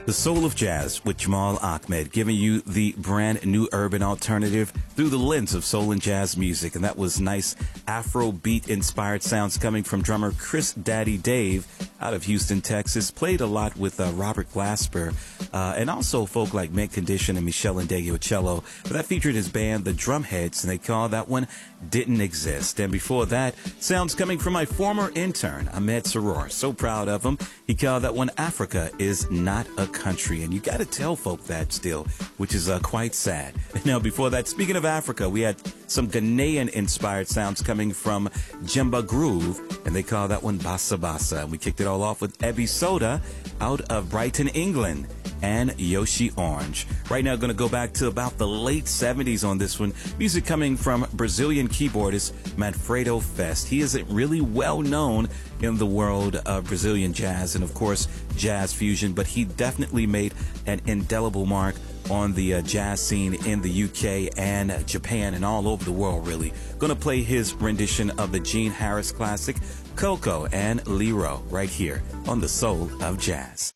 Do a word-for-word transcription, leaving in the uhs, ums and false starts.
The Soul of Jazz with Jamal Ahmed, giving you the brand new urban alternative through the lens of soul and jazz music. And that was nice Afro beat inspired sounds coming from drummer Chris Daddy Dave out of Houston, Texas. Played a lot with uh, Robert Glasper uh, and also folk like Mint Condition and Michelle Ndegeocello. But that featured his band, the Drumheads, and they call that one Didn't Exist. And before that, sounds coming from my former intern, Ahmed Saror. So proud of him. He called that one Africa Is Not a Country. And you got to tell folk that still, which is uh, quite sad. Now, before that, speaking of Africa, we had some Ghanaian-inspired sounds coming from Jemba Groove, and they call that one Bassa Bassa. And we kicked it all off with Ebby Soda out of Brighton, England, and Yoshi Orange. Right now, going to go back to about the late seventies on this one. Music coming from Brazilian keyboardist Manfredo Fest. He isn't really well known in the world of Brazilian jazz and, of course, jazz fusion, but he definitely made an indelible mark on the uh, jazz scene in the U K and Japan and all over the world, really. Going to play his rendition of the Gene Harris classic, Coco and Lero, right here on The Soul of Jazz.